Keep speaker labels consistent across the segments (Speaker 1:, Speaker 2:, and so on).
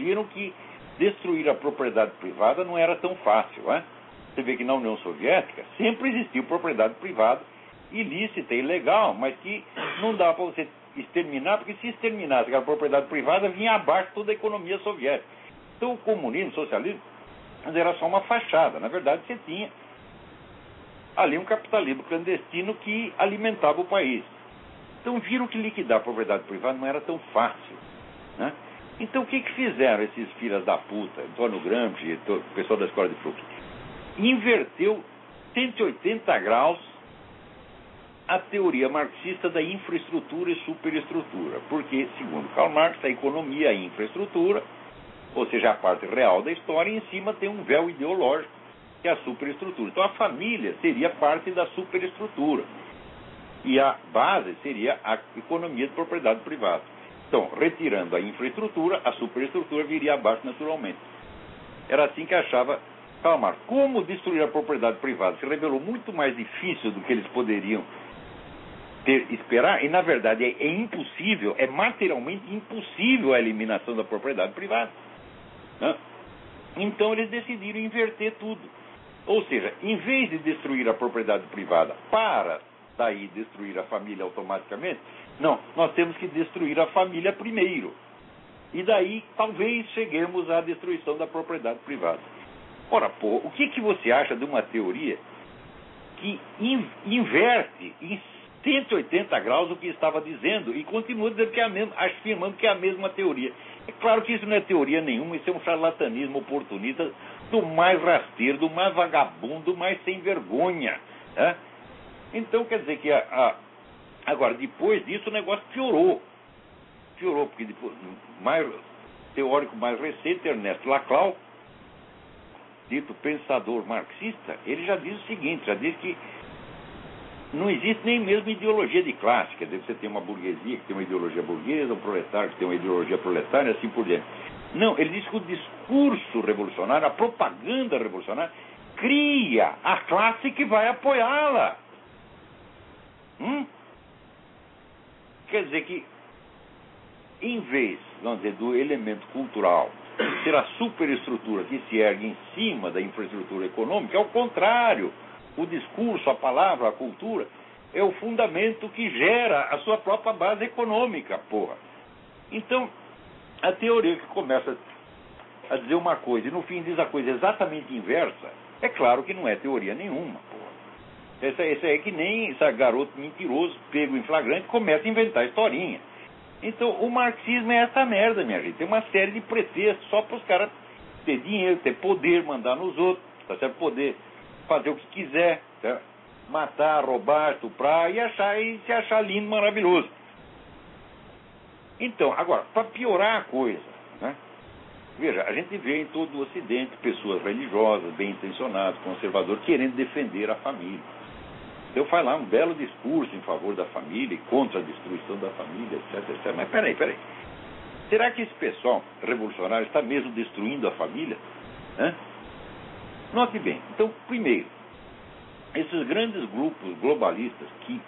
Speaker 1: viram que destruir a propriedade privada não era tão fácil, né? Você vê que na União Soviética sempre existiu propriedade privada ilícita e ilegal, mas que não dá para você exterminar, porque se exterminasse aquela propriedade privada, vinha abaixo toda a economia soviética. Então o comunismo, o socialismo, era só uma fachada. Na verdade, você tinha ali um capitalismo clandestino que alimentava o país. Então viram que liquidar a propriedade privada não era tão fácil, né? Então o que fizeram esses filhas da puta, Antônio Gramsci, o pessoal da escola de Brooklyn? Inverteu 180 graus a teoria marxista da infraestrutura e superestrutura. Porque, segundo Karl Marx, a economia é a infraestrutura, ou seja, a parte real da história, e em cima tem um véu ideológico, que é a superestrutura. Então a família seria parte da superestrutura. E a base seria a economia de propriedade privada. Então, retirando a infraestrutura, a superestrutura viria abaixo naturalmente. Era assim que achava Karl Marx. Como destruir a propriedade privada se revelou muito mais difícil do que eles poderiam esperar, e na verdade é impossível, é materialmente impossível a eliminação da propriedade privada, né? Então eles decidiram inverter tudo. Ou seja, em vez de destruir a propriedade privada para daí destruir a família automaticamente, não, nós temos que destruir a família primeiro. E daí talvez cheguemos à destruição da propriedade privada. Ora, pô, o que você acha de uma teoria que inverte em 180 graus o que estava dizendo e continua dizendo que é a mesma, afirmando que é a mesma teoria? É claro que isso não é teoria nenhuma, isso é um charlatanismo oportunista do mais rasteiro, do mais vagabundo, do mais sem vergonha, né? Então quer dizer que agora, depois disso, o negócio piorou, porque depois, teórico mais recente, Ernesto Laclau, dito pensador marxista, ele já diz o seguinte, já diz que não existe nem mesmo ideologia de classe. Quer dizer, você tem uma burguesia que tem uma ideologia burguesa, um proletário que tem uma ideologia proletária, e assim por diante. Não, ele diz que o discurso revolucionário, a propaganda revolucionária, cria a classe que vai apoiá-la. Quer dizer que, em vez, vamos dizer, do elemento cultural ser a superestrutura que se ergue em cima da infraestrutura econômica, é o contrário. O discurso, a palavra, a cultura, é o fundamento que gera a sua própria base econômica, porra. Então, a teoria que começa a dizer uma coisa e no fim diz a coisa exatamente inversa, é claro que não é teoria nenhuma, porra. Esse é que nem esse garoto mentiroso, pego em flagrante, começa a inventar historinha. Então, o marxismo é essa merda, minha gente. Tem uma série de pretextos só para os caras ter dinheiro, ter poder, mandar nos outros, tá certo? Poder fazer o que quiser, tá? Matar, roubar, estuprar e se achar lindo, maravilhoso. Então, agora, para piorar a coisa, né? Veja, a gente vê em todo o Ocidente pessoas religiosas, bem intencionadas, conservadoras, querendo defender a família. Então faz lá um belo discurso em favor da família e contra a destruição da família, etc, etc. Mas peraí. Será que esse pessoal revolucionário está mesmo destruindo a família? Hã? Note bem, então, primeiro, esses grandes grupos globalistas que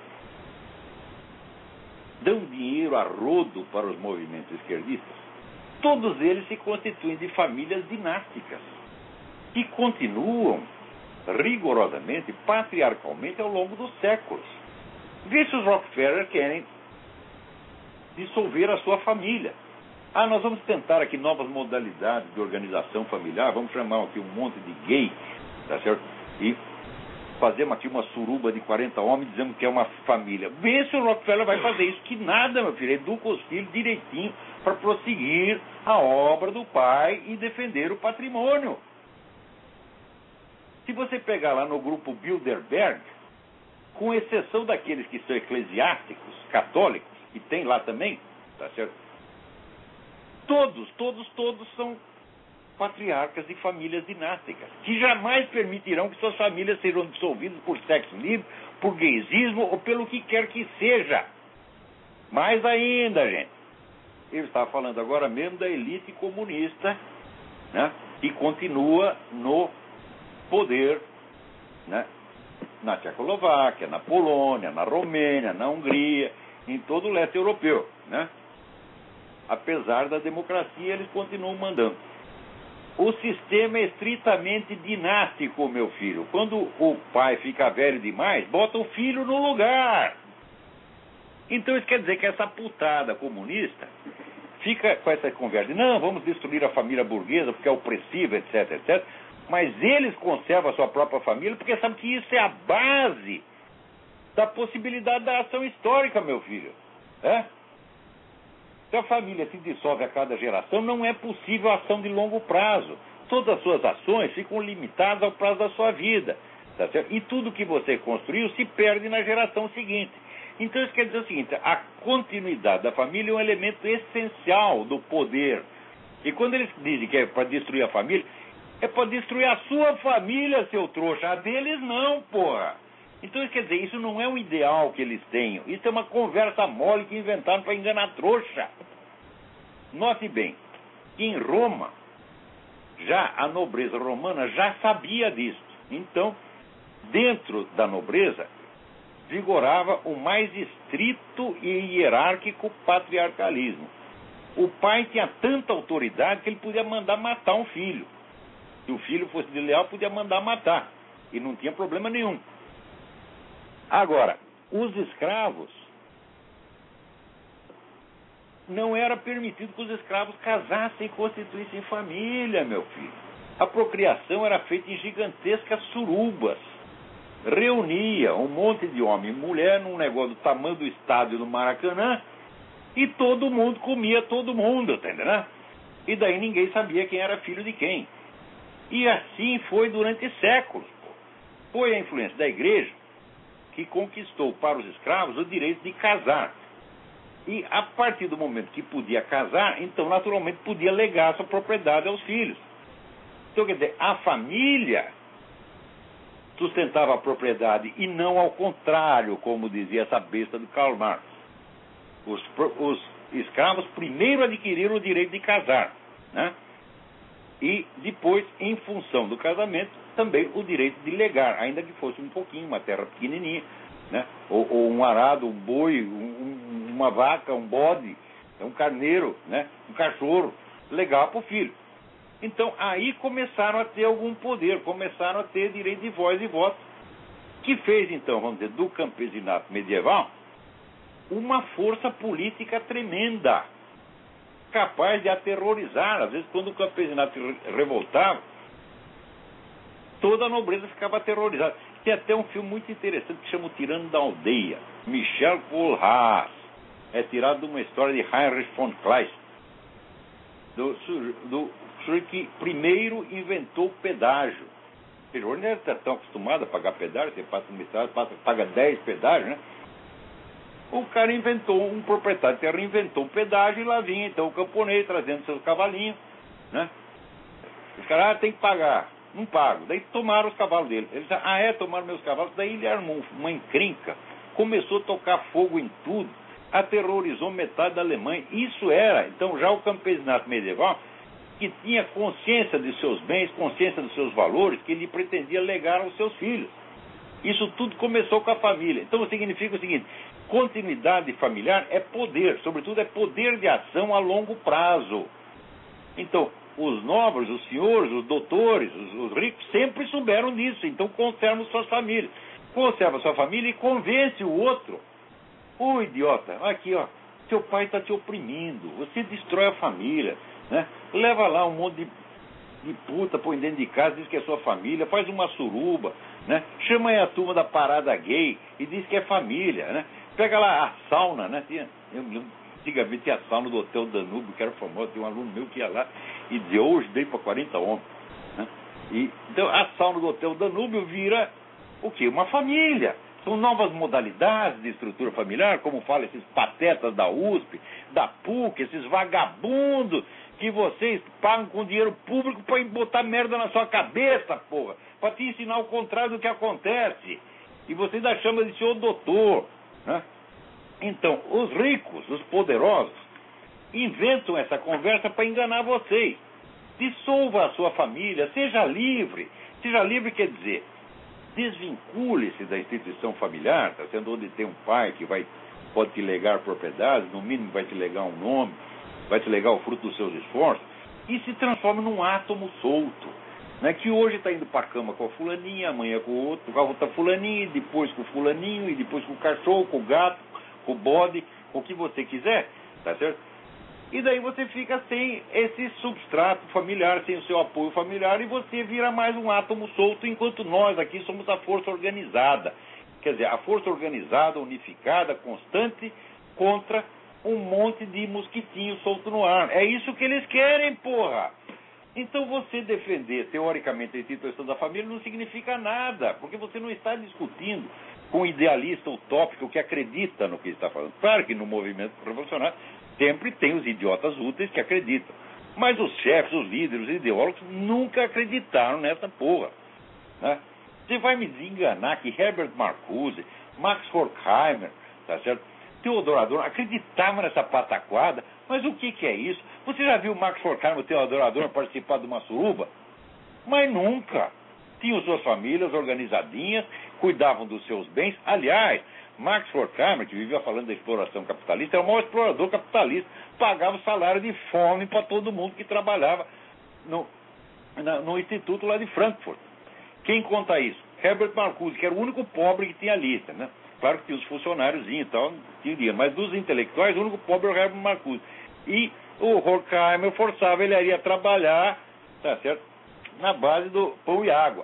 Speaker 1: dão dinheiro a rodo para os movimentos esquerdistas, todos eles se constituem de famílias dinásticas, que continuam rigorosamente, patriarcalmente, ao longo dos séculos. Vê se os Rockefeller querem dissolver a sua família. Nós vamos tentar aqui novas modalidades de organização familiar, vamos chamar aqui um monte de gay, tá certo? E fazer aqui uma suruba de 40 homens dizendo que é uma família. Vê se o Rockefeller vai fazer isso. Que nada, meu filho, educa os filhos direitinho para prosseguir a obra do pai e defender o patrimônio. Se você pegar lá no grupo Bilderberg, com exceção daqueles que são eclesiásticos, católicos, e tem lá também, tá certo? Todos são patriarcas de famílias dinásticas, que jamais permitirão que suas famílias sejam dissolvidas por sexo livre, por gaysismo ou pelo que quer que seja. Mais ainda, gente, eu estava falando agora mesmo da elite comunista, né, que continua no poder, né, na Tchecoslováquia, na Polônia, na Romênia, na Hungria, em todo o leste europeu, né? Apesar da democracia, eles continuam mandando. O sistema é estritamente dinástico, meu filho. Quando o pai fica velho demais, bota o filho no lugar. Então isso quer dizer que essa putada comunista fica com essa conversa. Não, vamos destruir a família burguesa porque é opressiva, etc, etc. Mas eles conservam a sua própria família porque sabem que isso é a base da possibilidade da ação histórica, meu filho. Se a família se dissolve a cada geração, não é possível ação de longo prazo. Todas as suas ações ficam limitadas ao prazo da sua vida. Tá certo? E tudo que você construiu se perde na geração seguinte. Então isso quer dizer o seguinte, a continuidade da família é um elemento essencial do poder. E quando eles dizem que é para destruir a família, é para destruir a sua família, seu trouxa. A deles não, porra. Então isso quer dizer, isso não é um ideal que eles tenham. Isso é uma conversa mole que inventaram para enganar trouxa. Note bem, que em Roma, já a nobreza romana já sabia disso. Então, dentro da nobreza, vigorava o mais estrito e hierárquico patriarcalismo. O pai tinha tanta autoridade que ele podia mandar matar um filho. Se o filho fosse desleal, podia mandar matar. E não tinha problema nenhum. Agora, os escravos, não era permitido que os escravos casassem e constituíssem família, meu filho. A procriação era feita em gigantescas surubas. Reunia um monte de homem e mulher num negócio do tamanho do estádio do Maracanã e todo mundo comia todo mundo, tá entendendo? E daí ninguém sabia quem era filho de quem. E assim foi durante séculos. Foi a influência da igreja que conquistou para os escravos o direito de casar. E a partir do momento que podia casar, então naturalmente podia legar sua propriedade aos filhos. Então quer dizer, a família sustentava a propriedade e não ao contrário, como dizia essa besta do Karl Marx. Os escravos primeiro adquiriram o direito de casar, né? E depois, em função do casamento, também o direito de legar, ainda que fosse um pouquinho, uma terra pequenininha, né? Ou um arado, um boi, uma vaca, um bode, um carneiro, né? Um cachorro, legar para o filho. Então, aí começaram a ter algum poder, começaram a ter direito de voz e voto, que fez, então, vamos dizer, do campesinato medieval, uma força política tremenda, capaz de aterrorizar. Às vezes, quando o campesinato revoltava, toda a nobreza ficava aterrorizada. Tem até um filme muito interessante que chama O Tirano da Aldeia, Michel Kohlhaas. É tirado de uma história de Heinrich von Kleist, do sujeito que primeiro inventou o pedágio. Ele não está tão acostumado a pagar pedágio, você passa no estado, paga 10 pedágios, né? O cara inventou, um proprietário de terra inventou um pedágio e lá vinha então o camponês trazendo seus cavalinhos, né? Os caras, tem que pagar. Não pago. Daí tomaram os cavalos dele. Ele disse, tomaram meus cavalos. Daí ele armou uma encrenca, começou a tocar fogo em tudo, aterrorizou metade da Alemanha. Isso era, então, já o campesinato medieval, que tinha consciência de seus bens, consciência dos seus valores, que ele pretendia legar aos seus filhos. Isso tudo começou com a família. Então significa o seguinte, continuidade familiar é poder, sobretudo é poder de ação a longo prazo. Então, os nobres, os senhores, os doutores, os ricos sempre souberam disso, então conservam suas famílias. Conserva sua família e convence o outro. Ô idiota, aqui ó, seu pai está te oprimindo, você destrói a família, né? Leva lá um monte de puta, põe dentro de casa, diz que é sua família, faz uma suruba, né? Chama aí a turma da parada gay e diz que é família, né? Pega lá a sauna, né? Antigamente tinha a sauna do Hotel Danúbio, que era famoso, tinha um aluno meu que ia lá e dizia, hoje dei para 40 homens, né? Então a sauna do Hotel Danúbio vira o quê? Uma família. São novas modalidades de estrutura familiar, como falam esses patetas da USP, da PUC, esses vagabundos que vocês pagam com dinheiro público para botar merda na sua cabeça, porra, para te ensinar o contrário do que acontece. E você ainda chama de senhor doutor, né? Então, os ricos, os poderosos, inventam essa conversa para enganar vocês. Dissolva a sua família, seja livre. Seja livre quer dizer, desvincule-se da instituição familiar, tá sendo onde tem um pai que pode te legar propriedades, no mínimo vai te legar um nome, vai ser legal o fruto dos seus esforços, e se transforma num átomo solto, né? Que hoje está indo para a cama com a fulaninha, amanhã com o outro, com a outra fulaninha, depois com o fulaninho, e depois com o cachorro, com o gato, com o bode, com o que você quiser, tá certo? E daí você fica sem esse substrato familiar, sem o seu apoio familiar, e você vira mais um átomo solto, enquanto nós aqui somos a força organizada. Quer dizer, a força organizada, unificada, constante, contra um monte de mosquitinhos solto no ar. É isso que eles querem, porra! Então você defender, teoricamente, a instituição da família não significa nada, porque você não está discutindo com um idealista utópico que acredita no que está falando. Claro que no movimento revolucionário sempre tem os idiotas úteis que acreditam. Mas os chefes, os líderes, os ideólogos nunca acreditaram nessa porra, né? Você vai me desenganar que Herbert Marcuse, Max Horkheimer, tá certo? Theodor Adorno acreditavam nessa pataquada, mas o que é isso? Você já viu Max Horkheimer e Theodor Adorno participar de uma suruba? Mas nunca. Tinham suas famílias organizadinhas, cuidavam dos seus bens. Aliás, Max Horkheimer, que vivia falando da exploração capitalista, era o maior explorador capitalista, pagava salário de fome para todo mundo que trabalhava no instituto lá de Frankfurt. Quem conta isso? Herbert Marcuse, que era o único pobre que tinha lista, né? Claro que tinha os funcionários e tal, tinha dinheiro, mas dos intelectuais, o único pobre era o Herbert Marcuse. E o Horkheimer forçava ele a ir a trabalhar, tá certo? Na base do pão e água.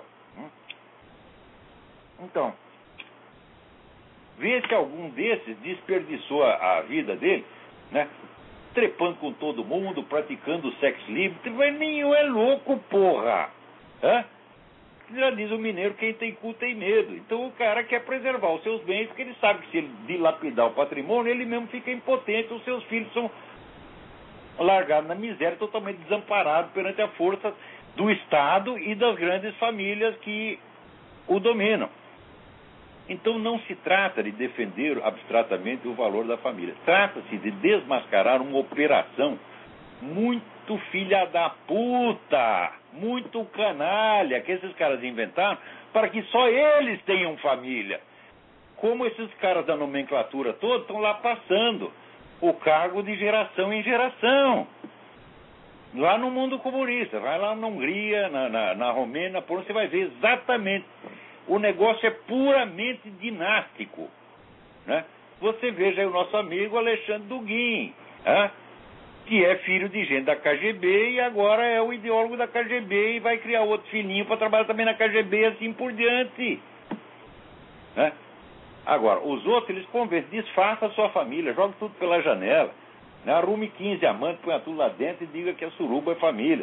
Speaker 1: Então, vê se algum desses desperdiçou a vida dele, né? Trepando com todo mundo, praticando sexo livre. Nenhum é louco, porra! Hã? Já diz o mineiro, quem tem cu tem medo. Então o cara quer preservar os seus bens, porque ele sabe que se ele dilapidar o patrimônio, ele mesmo fica impotente, os seus filhos são largados na miséria, totalmente desamparados perante a força do Estado e das grandes famílias que o dominam. Então não se trata de defender abstratamente o valor da família. Trata-se de desmascarar uma operação muito filha da puta, muito canalha, que esses caras inventaram para que só eles tenham família. Como esses caras da nomenclatura toda estão lá passando o cargo de geração em geração. Lá no mundo comunista, vai lá na Hungria, na Romênia, por onde você vai ver exatamente. O negócio é puramente dinástico, né? Você veja aí o nosso amigo Alexandre Dugin, né? Que é filho de gente da KGB e agora é o ideólogo da KGB e vai criar outro filhinho para trabalhar também na KGB, assim por diante, né? Agora, os outros, eles convencem, desfaça a sua família, joga tudo pela janela, né? Arrume 15 amantes, põe tudo lá dentro e diga que a suruba é família,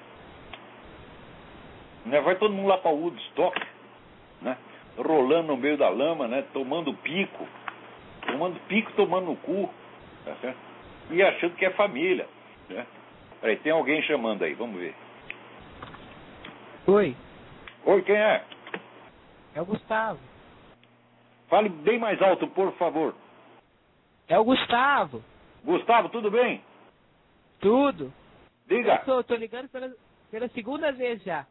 Speaker 1: né? Vai todo mundo lá para Woodstock, né? Rolando no meio da lama, né? Tomando pico, tomando no cu, tá certo? E achando que é família, né? Peraí, tem alguém chamando aí, vamos ver.
Speaker 2: Oi.
Speaker 1: Oi, quem é?
Speaker 2: É o Gustavo.
Speaker 1: Fale bem mais alto, por favor.
Speaker 2: É o Gustavo.
Speaker 1: Gustavo, tudo bem?
Speaker 2: Tudo.
Speaker 1: Diga.
Speaker 2: Eu tô ligando pela segunda vez já.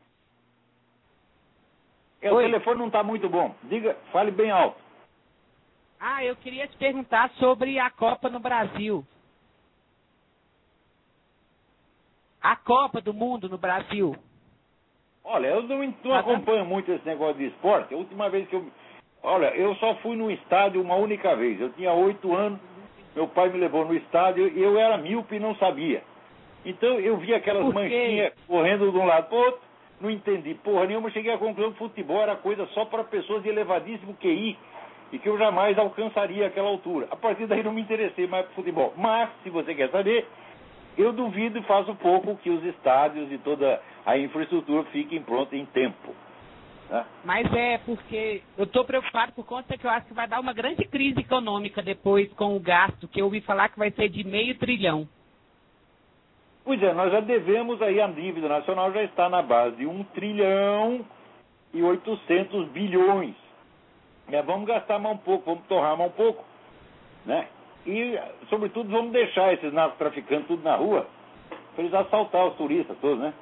Speaker 1: O telefone não está muito bom. Diga, fale bem alto.
Speaker 2: Ah, eu queria te perguntar sobre a Copa no Brasil. A Copa do Mundo no Brasil.
Speaker 1: Olha, eu não acompanho muito esse negócio de esporte. A última vez que Olha, eu só fui no estádio uma única vez. Eu tinha 8 anos, meu pai me levou no estádio e eu era míope e não sabia. Então eu vi aquelas manchinhas correndo de um lado para o outro, não entendi porra nenhuma, cheguei à conclusão que futebol era coisa só para pessoas de elevadíssimo QI e que eu jamais alcançaria aquela altura. A partir daí não me interessei mais por futebol. Mas, se você quer saber, eu duvido e faço pouco que os estádios e toda a infraestrutura fiquem prontos em tempo. Né?
Speaker 2: Mas é porque eu estou preocupado por conta que eu acho que vai dar uma grande crise econômica depois com o gasto, que eu ouvi falar que vai ser de $500 bilhão.
Speaker 1: Pois é, nós já devemos aí, a dívida nacional já está na base de 1 trilhão e 800 bilhões. Vamos gastar mais um pouco, vamos torrar mais um pouco, né? E, sobretudo, vamos deixar esses narcotraficantes tudo na rua para eles assaltar os turistas todos, né?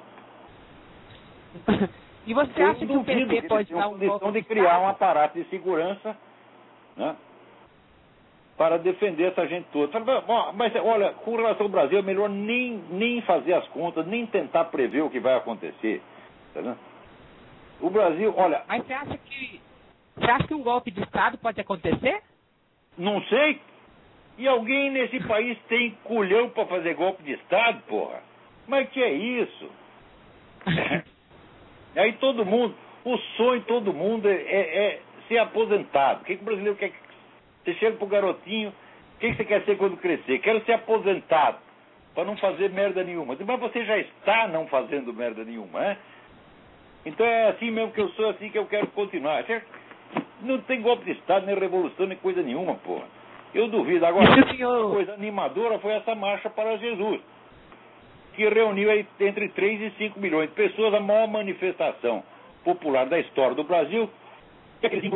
Speaker 2: E você acha que o PT pode dar um golpe
Speaker 1: de criar um aparato de segurança, né? para defender essa gente toda. Mas, olha, com relação ao Brasil, é melhor nem fazer as contas, nem tentar prever o que vai acontecer. Tá vendo? O Brasil, olha...
Speaker 2: Mas você acha que um golpe de Estado pode acontecer?
Speaker 1: Não sei. E alguém nesse país tem culhão para fazer golpe de Estado, porra? Mas que é isso? Aí todo mundo, o sonho de todo mundo é ser aposentado. O que o brasileiro quer? Você chega pro garotinho, o que você quer ser quando crescer? Quero ser aposentado, para não fazer merda nenhuma. Mas você já está não fazendo merda nenhuma, né? Então é assim mesmo que eu sou, assim que eu quero continuar. Não tem golpe de Estado, nem revolução, nem coisa nenhuma, porra. Eu duvido. Agora, uma coisa animadora foi essa marcha para Jesus, que reuniu aí entre 3 e 5 milhões de pessoas, a maior manifestação popular da história do Brasil, que é aquele símbolo